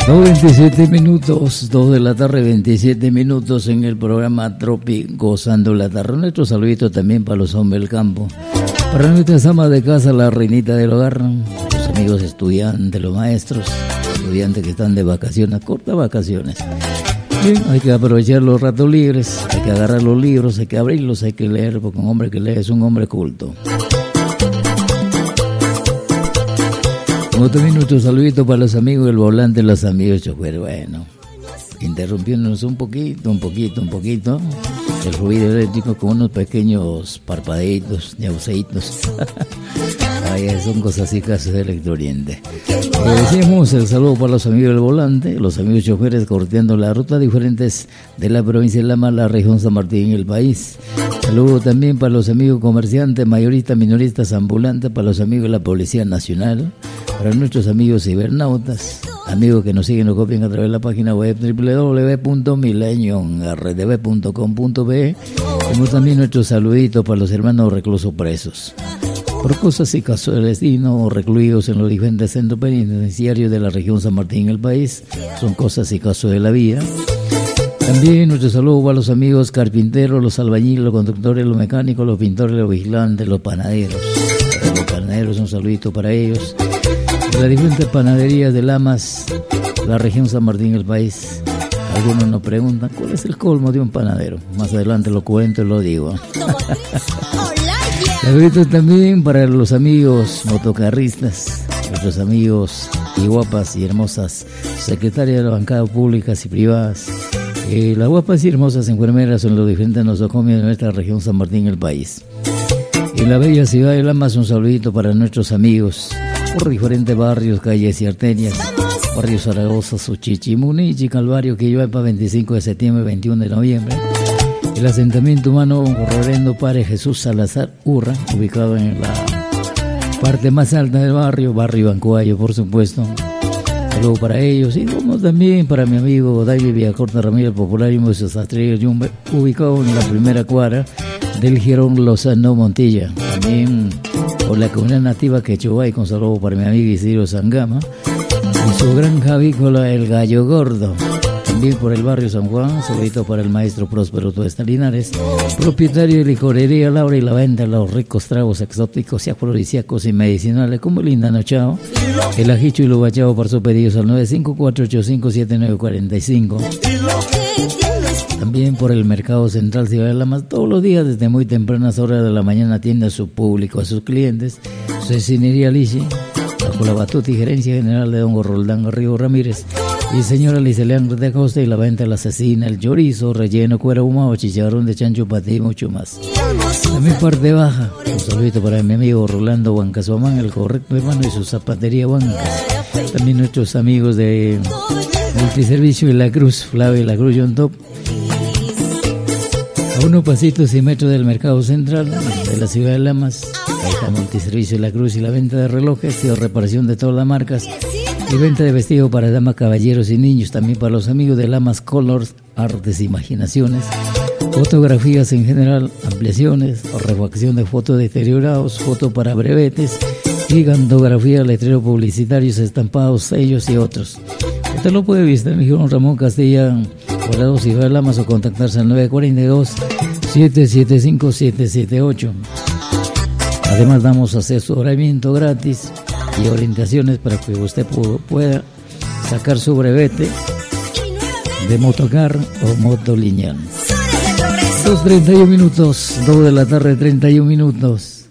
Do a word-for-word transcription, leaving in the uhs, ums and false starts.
dos veintisiete minutos, dos de la tarde, veintisiete minutos en el programa Tropi Gozando la Tarde. Nuestro saludito también para los hombres del campo, para nuestras amas de casa, la reinita del hogar, los amigos estudiantes, los maestros, estudiantes que están de vacaciones, cortas vacaciones. Bien, hay que aprovechar los ratos libres, hay que agarrar los libros, hay que abrirlos, hay que leer, porque un hombre que lee es un hombre culto. Como también nuestro saludito para los amigos del volante, los amigos choferes. Bueno, interrumpiéndonos un poquito, un poquito, un poquito, el ruido eléctrico con unos pequeños parpadeitos, ñauceitos. Ay, son cosas así, casos del electrooriente. Eh, decíamos el saludo para los amigos del volante, los amigos choferes corteando las rutas diferentes de la provincia de Lama, la región San Martín y el país. Saludo también para los amigos comerciantes, mayoristas, minoristas, ambulantes, para los amigos de la Policía Nacional, para nuestros amigos cibernautas, amigos que nos siguen o copian a través de la página web doble u doble u doble u punto milenio r d b punto com punto b e, como también nuestros saluditos para los hermanos reclusos presos por cosas y casos del destino o recluidos en los diferentes centros penitenciarios de la región San Martín y el país. Son cosas y casos de la vida. También nuestro saludo para los amigos carpinteros, los albañiles, los conductores, los mecánicos, los pintores, los vigilantes, los panaderos. Los panaderos, un saludito para ellos. De las diferentes panaderías de Lamas, la región San Martín y el país. Algunos nos preguntan, ¿cuál es el colmo de un panadero? Más adelante lo cuento y lo digo. Saluditos también para los amigos motocarristas, nuestros amigos y guapas y hermosas secretarias de las bancadas públicas y privadas. Eh, las guapas y hermosas enfermeras en los diferentes nosocomios de nuestra región San Martín y el país. En la bella ciudad de Lamas, un saludito para nuestros amigos por diferentes barrios, calles y arterias. Barrio Zaragoza, Suchichi, Munichi, Calvario, Quilloepa, veinticinco de septiembre, veintiuno de noviembre. El asentamiento humano Reverendo Padre Jesús Salazar Urra, ubicado en la parte más alta del barrio, barrio Bancuayo, por supuesto. Saludos para ellos y como también para mi amigo David Villacorta Ramírez, popular y Moisés Sastrillo Yumbe, ubicado en la primera cuadra del Girón Lozano Montilla. También por la comunidad nativa Quechua, y con saludos para mi amigo Isidro Sangama y su granja avícola El Gallo Gordo. También por el barrio San Juan, saludito para el maestro Próspero Tuesta Linares, propietario de licorería Laura y la venta de los ricos tragos exóticos y afrodisíacos y medicinales como el Indano Chao, el ajicho y lo bachao. Por sus pedidos al nueve cinco cuatro ocho cinco siete nueve cuatro cinco. También por el Mercado Central Ciudad de Lamas, todos los días desde muy tempranas horas de la mañana atiende a su público, a sus clientes. Cecinería Lichi, bajo la batuta y gerencia general de don Roldán Garrido Ramírez y señora Liceleán de Acosta, y la venta de la cecina, el chorizo, relleno, cuero ahumado, chicharrón de chancho, paté y mucho más. También parte baja, un saludito para mi amigo Rolando Huancasuamán, el correcto hermano, y su zapatería Huancas. También nuestros amigos de Multiservicio y La Cruz, Flavio y La Cruz John Top. A unos pasitos y metros del Mercado Central de la ciudad de Lamas, ahí está Multiservicio y La Cruz y la venta de relojes y reparación de todas las marcas. Y venta de vestido para damas, caballeros y niños, también para los amigos de Lamas Colors, Artes e Imaginaciones, fotografías en general, ampliaciones, refacción de fotos deteriorados, foto para brevetes, gigantografía, letreros publicitarios, estampados, sellos y otros. Usted lo puede visitar en el Ramón Castilla, por la dos Ciudad de Lamas, o contactarse al nueve cuatro dos, siete siete cinco, siete siete ocho. Además damos asesoramiento gratis y orientaciones para que usted pueda sacar su brevete de motocar o moto lineal. dos treinta y uno minutos, dos de la tarde, treinta y uno minutos.